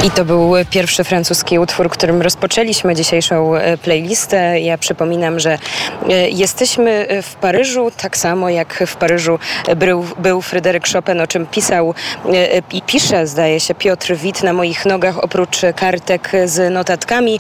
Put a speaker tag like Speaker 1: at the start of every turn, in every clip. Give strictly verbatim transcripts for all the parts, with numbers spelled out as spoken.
Speaker 1: I to był pierwszy francuski utwór, którym rozpoczęliśmy dzisiejszą playlistę. Ja przypominam, że jesteśmy w Paryżu, tak samo jak w Paryżu był, był Fryderyk Chopin, o czym pisał i pisze, zdaje się, Piotr Wit na moich nogach, oprócz kartek z notatkami.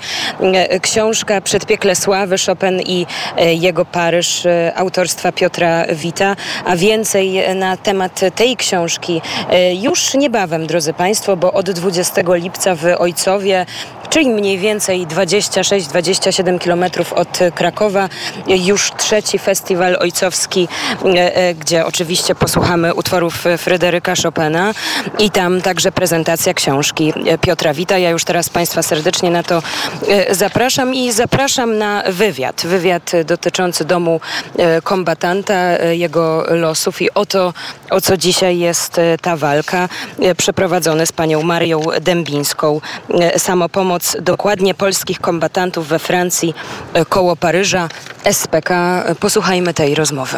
Speaker 1: Książka Przedpiekle sławy, Chopin i jego Paryż, autorstwa Piotra Wita. A więcej na temat tej książki już niebawem, drodzy Państwo, bo od dwudziestego lipca w Ojcowie, czyli mniej więcej dwadzieścia sześć dwadzieścia siedem kilometrów od Krakowa, już trzeci festiwal ojcowski, gdzie oczywiście posłuchamy utworów Fryderyka Chopina i tam także prezentacja książki Piotra Wita. Ja już teraz Państwa serdecznie na to zapraszam i zapraszam na wywiad. Wywiad dotyczący domu kombatanta, jego losów i o to, o co dzisiaj jest ta walka, przeprowadzony z panią Marią Dębińską. Samopomoc dokładnie polskich kombatantów we Francji koło Paryża, S P K. Posłuchajmy tej rozmowy.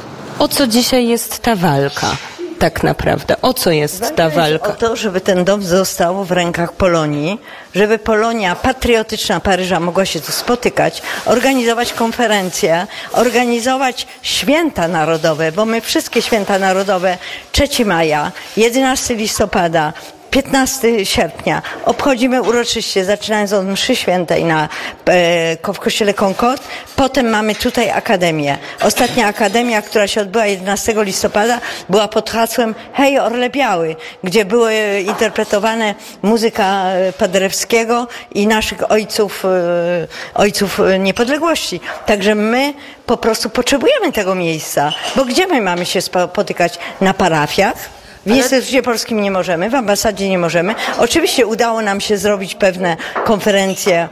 Speaker 1: O co dzisiaj jest ta walka? Tak naprawdę. O co jest ta walka?
Speaker 2: O to, żeby ten dom został w rękach Polonii, żeby Polonia patriotyczna Paryża mogła się tu spotykać, organizować konferencje, organizować święta narodowe, bo my wszystkie święta narodowe, trzeciego maja, jedenastego listopada, piętnastego sierpnia obchodzimy uroczyście, zaczynając od mszy świętej na, e, w kościele Concord. Potem mamy tutaj akademię. Ostatnia akademia, która się odbyła jedenastego listopada, była pod hasłem Hej Orle Biały, gdzie były interpretowane muzyka Paderewskiego i naszych ojców, e, ojców niepodległości. Także my po prostu potrzebujemy tego miejsca, bo gdzie my mamy się spotykać? Na parafiach? W Instytucie Polskim nie możemy, w ambasadzie nie możemy. Oczywiście udało nam się zrobić pewne konferencje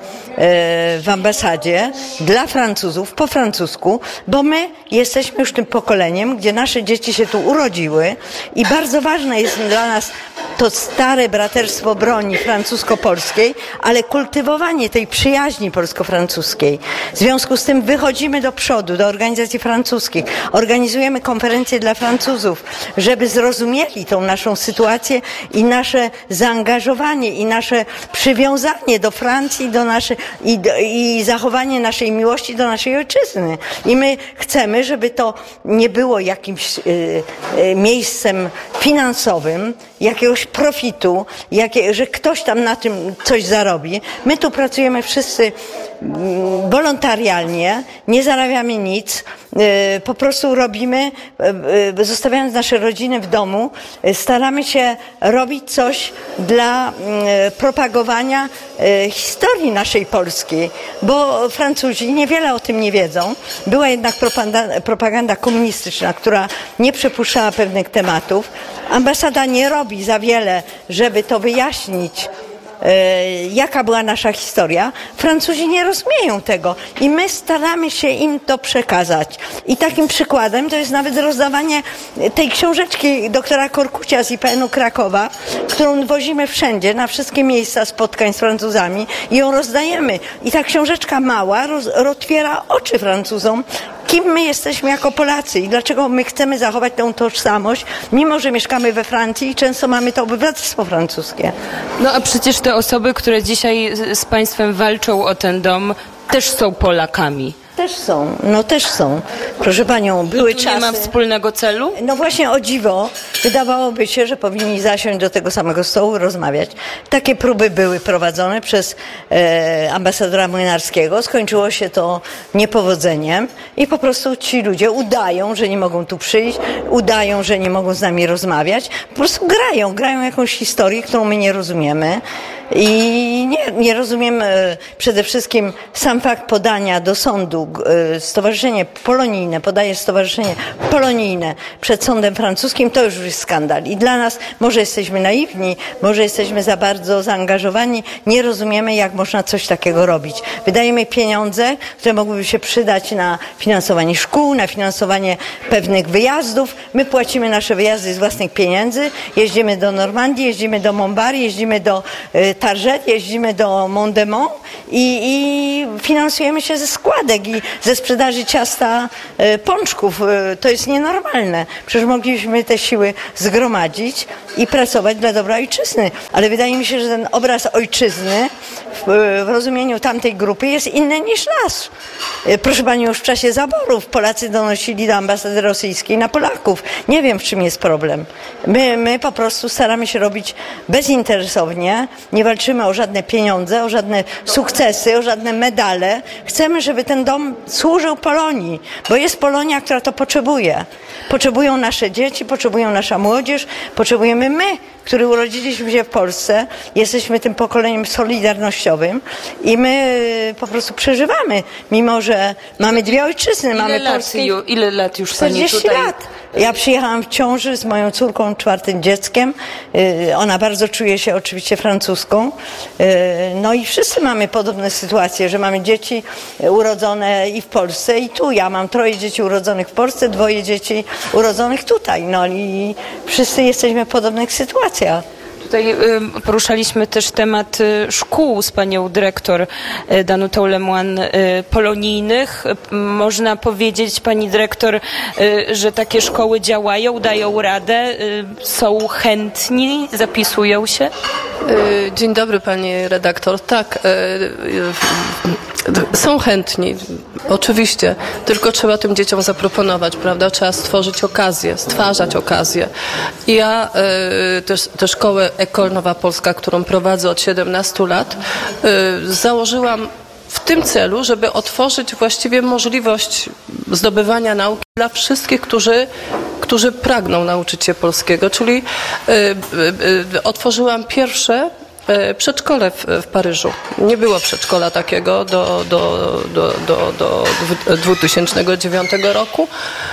Speaker 2: w ambasadzie dla Francuzów, po francusku, bo my jesteśmy już tym pokoleniem, gdzie nasze dzieci się tu urodziły i bardzo ważne jest dla nas to stare braterstwo broni francusko-polskiej, ale kultywowanie tej przyjaźni polsko-francuskiej. W związku z tym wychodzimy do przodu, do organizacji francuskich, organizujemy konferencje dla Francuzów, żeby zrozumieli tą naszą sytuację i nasze zaangażowanie i nasze przywiązanie do Francji do nasze, i, do, i zachowanie naszej miłości do naszej ojczyzny. I my chcemy, żeby to nie było jakimś y, y, miejscem finansowym, jakiegoś profitu, jakie, że ktoś tam na tym coś zarobi. My tu pracujemy wszyscy wolontarialnie, nie zarabiamy nic, po prostu robimy, zostawiając nasze rodziny w domu, staramy się robić coś dla propagowania historii naszej Polski, bo Francuzi niewiele o tym nie wiedzą. Była jednak propaganda, propaganda komunistyczna, która nie przepuszczała pewnych tematów. Ambasada nie robi za wiele, żeby to wyjaśnić, jaka była nasza historia. Francuzi nie rozumieją tego i my staramy się im to przekazać. I takim przykładem to jest nawet rozdawanie tej książeczki doktora Korkucia z I P N u Krakowa, którą wozimy wszędzie, na wszystkie miejsca spotkań z Francuzami i ją rozdajemy. I ta książeczka mała roz, otwiera oczy Francuzom, kim my jesteśmy jako Polacy i dlaczego my chcemy zachować tę tożsamość, mimo że mieszkamy we Francji i często mamy to obywatelstwo francuskie.
Speaker 1: No a przecież te osoby, które dzisiaj z Państwem walczą o ten dom, też są Polakami.
Speaker 2: Też są, no też są. Proszę Panią, były czasy...
Speaker 1: nie ma wspólnego celu?
Speaker 2: No właśnie o dziwo, wydawałoby się, że powinni zasiąść do tego samego stołu, rozmawiać. Takie próby były prowadzone przez e, ambasadora Młynarskiego. Skończyło się to niepowodzeniem i po prostu ci ludzie udają, że nie mogą tu przyjść, udają, że nie mogą z nami rozmawiać. Po prostu grają, grają jakąś historię, którą my nie rozumiemy. I nie, nie rozumiem e, przede wszystkim sam fakt podania do sądu, e, stowarzyszenie polonijne, podaje stowarzyszenie polonijne przed sądem francuskim, to już jest skandal. I dla nas może jesteśmy naiwni, może jesteśmy za bardzo zaangażowani, nie rozumiemy, jak można coś takiego robić. Wydajemy pieniądze, które mogłyby się przydać na finansowanie szkół, na finansowanie pewnych wyjazdów. My płacimy nasze wyjazdy z własnych pieniędzy, jeździmy do Normandii, jeździmy do Montbard, jeździmy do e, Target, jeździmy chodzimy do Mondemont i, i finansujemy się ze składek i ze sprzedaży ciasta, y, pączków. Y, to jest nienormalne. Przecież mogliśmy te siły zgromadzić i pracować dla dobra ojczyzny. Ale wydaje mi się, że ten obraz ojczyzny w, w rozumieniu tamtej grupy jest inny niż nas. Y, proszę pani, już w czasie zaborów Polacy donosili do ambasady rosyjskiej na Polaków. Nie wiem, w czym jest problem. My, my po prostu staramy się robić bezinteresownie, nie walczymy o żadne pieniądze, o żadne sukcesy, o żadne medale. Chcemy, żeby ten dom służył Polonii, bo jest Polonia, która to potrzebuje. Potrzebują nasze dzieci, potrzebują nasza młodzież, potrzebujemy my, którzy urodziliśmy się w Polsce, jesteśmy tym pokoleniem solidarnościowym i my po prostu przeżywamy, mimo że mamy dwie ojczyzny.
Speaker 1: Ile
Speaker 2: mamy
Speaker 1: lat,
Speaker 2: Polskę.
Speaker 1: ju, ile lat już pani
Speaker 2: czterdzieści
Speaker 1: tutaj?
Speaker 2: lat. Ja przyjechałam w ciąży z moją córką, czwartym dzieckiem. Ona bardzo czuje się oczywiście francuską. No i wszyscy mamy podobne sytuacje, że mamy dzieci urodzone i w Polsce, i tu. Ja mam troje dzieci urodzonych w Polsce, dwoje dzieci urodzonych tutaj. No i wszyscy jesteśmy w podobnych sytuacjach.
Speaker 1: Tutaj y, poruszaliśmy też temat y, szkół z panią dyrektor y, Danutą Lemoine y, polonijnych. Y, można powiedzieć, pani dyrektor, y, że takie szkoły działają, dają radę, y, są chętni, zapisują się?
Speaker 3: Dzień dobry pani redaktor. Tak, są chętni, oczywiście, tylko trzeba tym dzieciom zaproponować, prawda? Trzeba stworzyć okazję, stwarzać okazję. I ja też tę szkołę École Nowa Polska, którą prowadzę od siedemnastu lat, założyłam w tym celu, żeby otworzyć właściwie możliwość zdobywania nauki dla wszystkich, którzy, którzy pragną nauczyć się polskiego. Czyli y, y, y, otworzyłam pierwsze przedszkole w, w Paryżu. Nie było przedszkola takiego do, do, do, do, do dwa tysiące dziewiątego roku.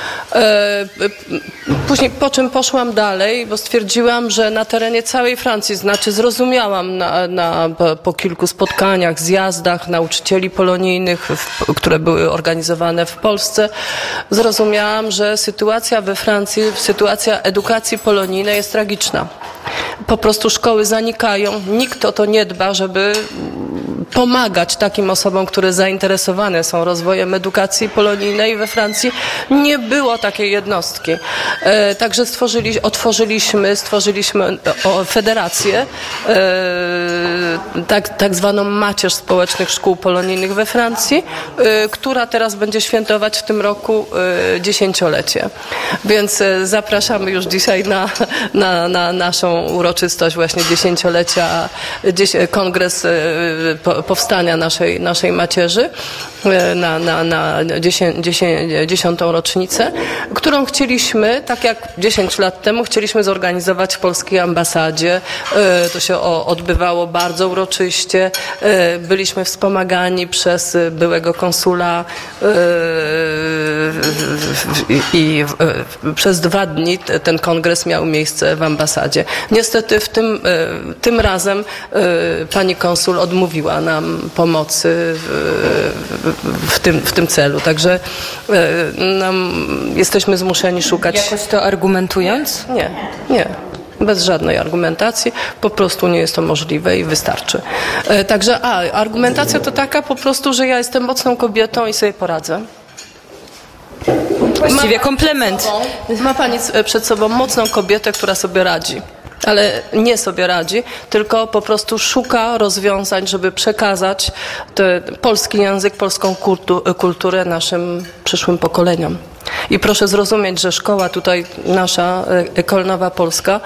Speaker 3: Później po czym poszłam dalej, bo stwierdziłam, że na terenie całej Francji, znaczy zrozumiałam na, na, po kilku spotkaniach, zjazdach nauczycieli polonijnych, w, które były organizowane w Polsce, zrozumiałam, że sytuacja we Francji, sytuacja edukacji polonijnej jest tragiczna. Po prostu szkoły zanikają, nikt o to nie dba, żeby pomagać takim osobom, które zainteresowane są rozwojem edukacji polonijnej we Francji. Nie było takiej jednostki. E, także stworzyli, otworzyliśmy, stworzyliśmy o, federację, e, tak, tak zwaną Macierz Społecznych Szkół Polonijnych we Francji, e, która teraz będzie świętować w tym roku e, dziesięciolecie. Więc e, zapraszamy już dzisiaj na, na, na naszą uroczystość właśnie dziesięciolecia, dziś, kongres e, po, powstania naszej, naszej macierzy na, na, na dziesiątą rocznicę, którą chcieliśmy, tak jak dziesięć lat temu, chcieliśmy zorganizować w polskiej ambasadzie. To się odbywało bardzo uroczyście. Byliśmy wspomagani przez byłego konsula i przez dwa dni ten kongres miał miejsce w ambasadzie. Niestety w tym, tym razem pani konsul odmówiła nam pomocy w, w, tym, w tym celu. Także nam, jesteśmy zmuszeni szukać...
Speaker 1: Jakoś to argumentując?
Speaker 3: Nie, nie. Bez żadnej argumentacji, po prostu nie jest to możliwe i wystarczy. Także a, argumentacja to taka po prostu, że ja jestem mocną kobietą i sobie poradzę.
Speaker 1: Właściwie komplement.
Speaker 3: Ma pani przed sobą mocną kobietę, która sobie radzi. Ale nie sobie radzi, tylko po prostu szuka rozwiązań, żeby przekazać ten polski język, polską kultu, kulturę naszym przyszłym pokoleniom. I proszę zrozumieć, że szkoła tutaj nasza, École Nowa Polska,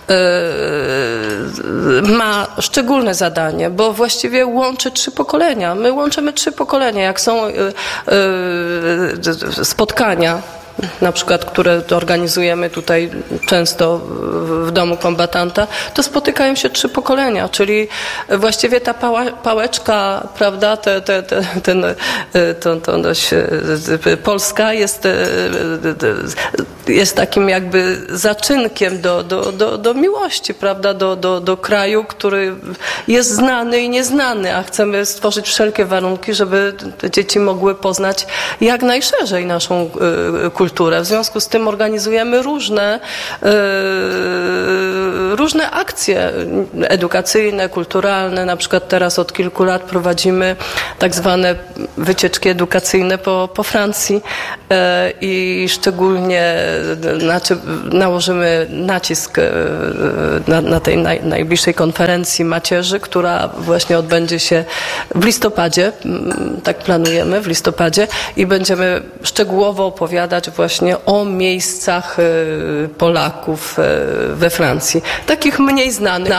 Speaker 3: yy, ma szczególne zadanie, bo właściwie łączy trzy pokolenia. My łączymy trzy pokolenia. Jak są yy, yy, spotkania, na przykład, które organizujemy tutaj często w domu kombatanta, to spotykają się trzy pokolenia, czyli właściwie ta pała, pałeczka, prawda, te, te, te, ten, to, to dość, Polska jest, jest takim jakby zaczynkiem do, do, do, do miłości, prawda, do, do, do kraju, który jest znany i nieznany, a chcemy stworzyć wszelkie warunki, żeby te dzieci mogły poznać jak najszerzej naszą kulturę, kulturę. W związku z tym organizujemy różne, yy, różne akcje edukacyjne, kulturalne. Na przykład teraz od kilku lat prowadzimy tak zwane wycieczki edukacyjne po, po Francji yy, i szczególnie znaczy, nałożymy nacisk yy, na, na tej naj, najbliższej konferencji macierzy, która właśnie odbędzie się w listopadzie, tak planujemy, w listopadzie i będziemy szczegółowo opowiadać właśnie o miejscach Polaków we Francji, takich mniej znanych.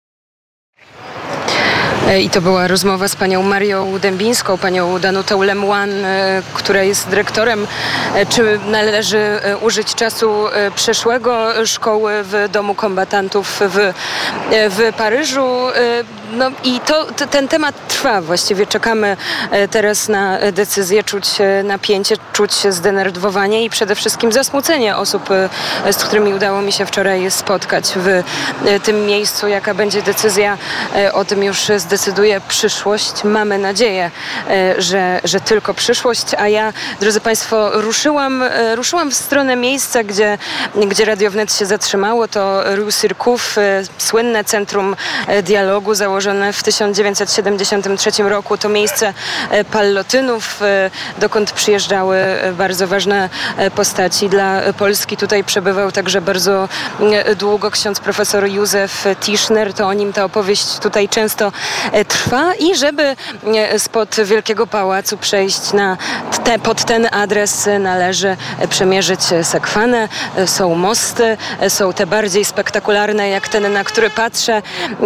Speaker 1: I to była rozmowa z panią Marią Dębińską, panią Danutą Lemoine, która jest dyrektorem. Czy należy użyć czasu przeszłego szkoły w Domu Kombatantów w, w Paryżu? No i to, to, ten temat trwa. Właściwie czekamy teraz na decyzję, czuć napięcie, czuć zdenerwowanie i przede wszystkim zasmucenie osób, z którymi udało mi się wczoraj spotkać w tym miejscu. Jaka będzie decyzja, o tym już zdecyduje przyszłość. Mamy nadzieję, że, że tylko przyszłość, a ja, drodzy Państwo, ruszyłam, ruszyłam w stronę miejsca, gdzie, gdzie Radio Wnet się zatrzymało. To Rue Surcouf, słynne centrum dialogu założone w tysiąc dziewięćset siedemdziesiątym trzecim roku. To miejsce Pallotynów, dokąd przyjeżdżały bardzo ważne postaci dla Polski. Tutaj przebywał także bardzo długo ksiądz profesor Józef Tischner. To o nim ta opowieść tutaj często trwa i żeby spod Wielkiego Pałacu przejść na te, pod ten adres należy przemierzyć Sekwanę. Są mosty, są te bardziej spektakularne jak ten, na który patrzę.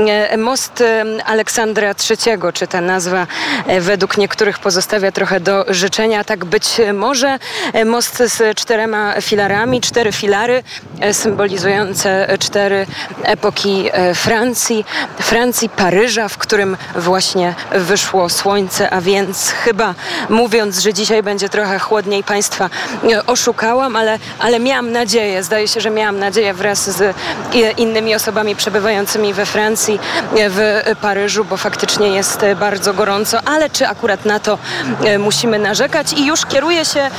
Speaker 1: Most Aleksandra trzeciego, czy ta nazwa według niektórych pozostawia trochę do życzenia. Tak być może. Most z czterema filarami, cztery filary symbolizujące cztery epoki Francji. Francji, Paryża, w którym właśnie wyszło słońce, a więc chyba mówiąc, że dzisiaj będzie trochę chłodniej, Państwa oszukałam, ale, ale miałam nadzieję, zdaje się, że miałam nadzieję wraz z innymi osobami przebywającymi we Francji, w Paryżu, bo faktycznie jest bardzo gorąco, ale czy akurat na to musimy narzekać? I już kieruję się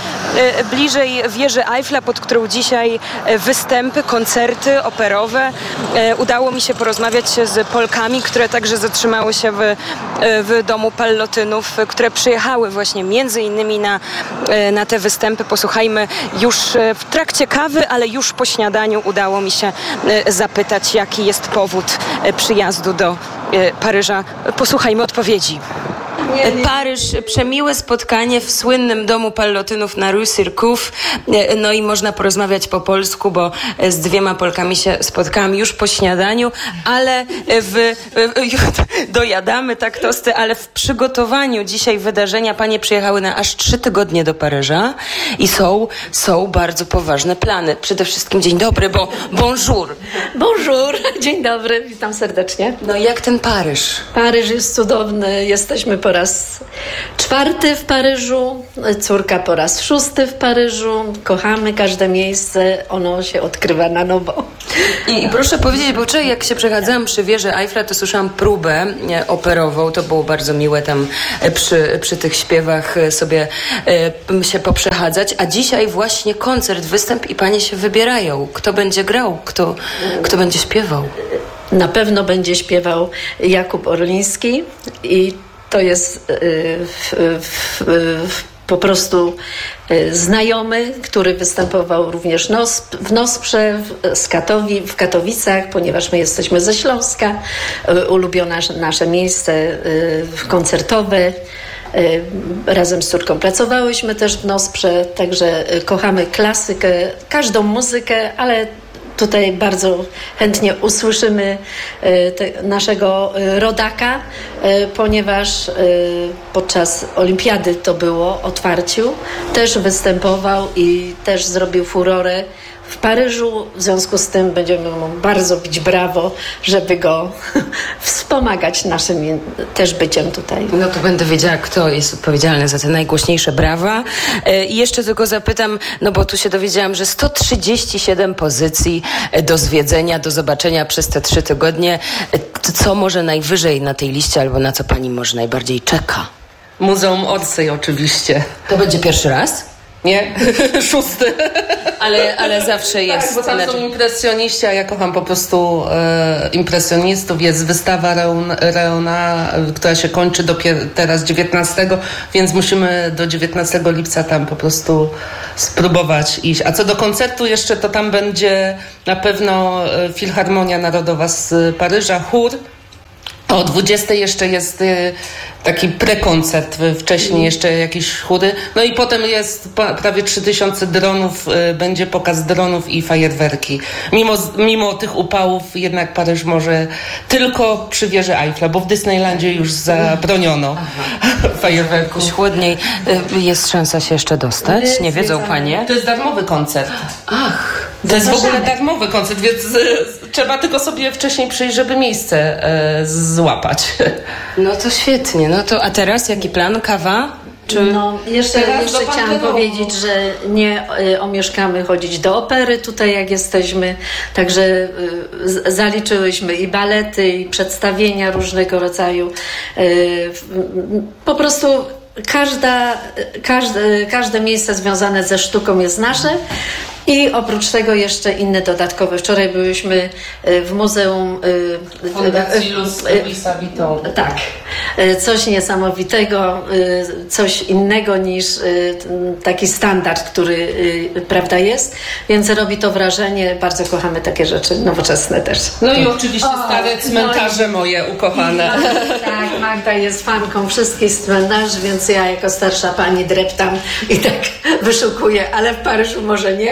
Speaker 1: bliżej wieży Eiffla, pod którą dzisiaj występy, koncerty operowe. Udało mi się porozmawiać z Polkami, które także zatrzymały się w, w Domu Pallotynów, które przyjechały właśnie między innymi na, na te występy. Posłuchajmy już w trakcie kawy, ale już po śniadaniu udało mi się zapytać, jaki jest powód przyjazdu do Paryża. Posłuchajmy odpowiedzi. Nie, nie. Paryż, przemiłe spotkanie w słynnym Domu Pallotynów na Rue Surcouf. No i można porozmawiać po polsku, bo z dwiema Polkami się spotkałam już po śniadaniu, ale w, w dojadamy tak tosty, ale w przygotowaniu dzisiaj wydarzenia panie przyjechały na aż trzy tygodnie do Paryża i są, są bardzo poważne plany. Przede wszystkim dzień dobry, bo bonjour.
Speaker 4: Bonjour, dzień dobry, witam serdecznie.
Speaker 1: No i jak ten Paryż?
Speaker 4: Paryż jest cudowny, jesteśmy po raz czwarty w Paryżu, córka po raz szósty w Paryżu, kochamy każde miejsce, ono się odkrywa na nowo.
Speaker 1: I, i proszę powiedzieć, bo wczoraj jak się przechadzałam przy wieży Eiffla, to słyszałam próbę operową, to było bardzo miłe tam przy, przy tych śpiewach sobie e, się poprzechadzać, a dzisiaj właśnie koncert, występ i panie się wybierają. Kto będzie grał, kto, kto będzie śpiewał?
Speaker 4: Na pewno będzie śpiewał Jakub Orliński i to jest y, y, y, y, po prostu y, znajomy, który występował również nos, w Nosprze, w, z Katowi, w Katowicach, ponieważ my jesteśmy ze Śląska. Y, ulubione nasze miejsce y, koncertowe. Y, razem z córką pracowałyśmy też w Nosprze, także y, kochamy klasykę, każdą muzykę, ale tutaj bardzo chętnie usłyszymy te, naszego rodaka, ponieważ podczas olimpiady to było, otwarciu, też występował i też zrobił furorę w Paryżu. W związku z tym będziemy mu bardzo bić brawo, żeby go wspomagać naszym też byciem tutaj.
Speaker 1: No to będę wiedziała, kto jest odpowiedzialny za te najgłośniejsze brawa. I jeszcze tylko zapytam, no bo tu się dowiedziałam, że sto trzydzieści siedem pozycji do zwiedzenia, do zobaczenia przez te trzy tygodnie. Co może najwyżej na tej liście, albo na co pani może najbardziej czeka?
Speaker 5: Muzeum Orsay oczywiście.
Speaker 1: To będzie pierwszy raz?
Speaker 3: Nie? Szósty.
Speaker 1: Ale, ale zawsze jest.
Speaker 3: Tak, bo tam
Speaker 1: inaczej.
Speaker 3: są impresjoniści, a ja kocham po prostu e, impresjonistów. Jest wystawa Reona, Reona która się kończy dopiero teraz dziewiętnastego, więc musimy do dziewiętnastego lipca tam po prostu spróbować iść. A co do koncertu jeszcze, to tam będzie na pewno Filharmonia Narodowa z Paryża, chór. O dwudziestej jeszcze jest y, taki prekoncert, wcześniej jeszcze jakieś chóry. No i potem jest pa, prawie trzy tysiące dronów, y, będzie pokaz dronów i fajerwerki. Mimo, mimo tych upałów jednak Paryż może tylko przy wieży Eiffla, bo w Disneylandzie już zabroniono fajerwerków.
Speaker 1: Jakoś chłodniej. Y, Jest szansa się jeszcze dostać? Nie wiedzą panie?
Speaker 3: To jest darmowy koncert.
Speaker 1: Ach,
Speaker 3: To jest w ogóle darmowy koncert, więc y, trzeba tylko sobie wcześniej przyjść, żeby miejsce y, złapać.
Speaker 1: no to świetnie. No to, a teraz jaki plan? Kawa? Czy...
Speaker 4: No, jeszcze,
Speaker 3: Teraz
Speaker 4: jeszcze
Speaker 3: do
Speaker 4: chciałam
Speaker 3: Panteonu.
Speaker 4: powiedzieć, że nie y, omieszkamy chodzić do opery tutaj, jak jesteśmy. Także y, z, zaliczyłyśmy i balety, i przedstawienia różnego rodzaju. Y, po prostu każda, każde, każde miejsce związane ze sztuką jest nasze. I oprócz tego jeszcze inne dodatkowe. Wczoraj byliśmy w Muzeum
Speaker 3: Fundacji Louisa Vuitton.
Speaker 4: Tak. Coś niesamowitego, coś innego niż taki standard, który prawda jest, więc robi to wrażenie. Bardzo kochamy takie rzeczy nowoczesne też.
Speaker 3: No i oczywiście
Speaker 4: O,
Speaker 3: stare cmentarze
Speaker 4: no
Speaker 3: moje ukochane.
Speaker 4: Tak, Magda jest fanką wszystkich cmentarzy, więc ja jako starsza pani dreptam i tak wyszukuję, ale w Paryżu może nie.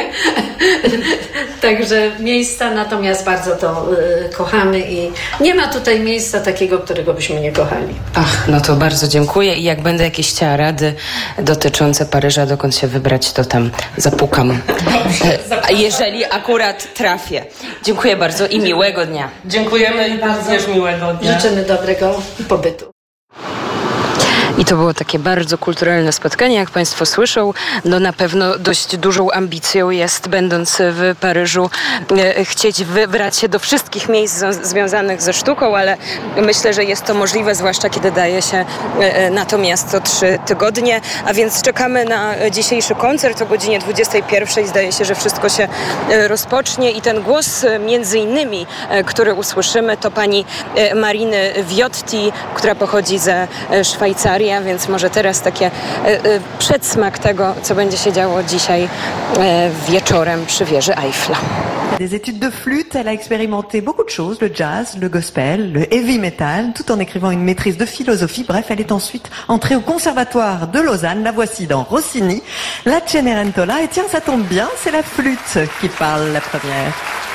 Speaker 4: Także miejsca, natomiast bardzo to y, kochamy i nie ma tutaj miejsca takiego, którego byśmy nie kochali.
Speaker 1: Ach, no to bardzo dziękuję i jak będę jakieś chciała rady dotyczące Paryża, dokąd się wybrać, to tam zapukam. A jeżeli akurat trafię. Dziękuję bardzo i miłego dnia.
Speaker 3: Dziękujemy i również miłego dnia.
Speaker 4: Życzymy dobrego pobytu.
Speaker 1: I to było takie bardzo kulturalne spotkanie, jak Państwo słyszą. No na pewno dość dużą ambicją jest, będąc w Paryżu, e, chcieć wybrać się do wszystkich miejsc z, związanych ze sztuką, ale myślę, że jest to możliwe, zwłaszcza kiedy daje się e, na to miasto trzy tygodnie. A więc czekamy na dzisiejszy koncert o godzinie dwudziestej pierwszej. Zdaje się, że wszystko się e, rozpocznie i ten głos e, między innymi, e, który usłyszymy, to pani e, Mariny Viotti, która pochodzi ze e, Szwajcarii. Więc może teraz takie e, e, przedsmak tego, co będzie się działo dzisiaj e, wieczorem przy wieży Eiffla.
Speaker 5: Des études de flûte, elle a expérimenté beaucoup de choses, le jazz, le gospel, le heavy metal, tout en écrivant une maîtrise de philosophie. Bref, elle est ensuite entrée au conservatoire de Lausanne. La voici dans Rossini, la Cenerentola. Et tiens, ça tombe bien, c'est la flûte qui parle la première.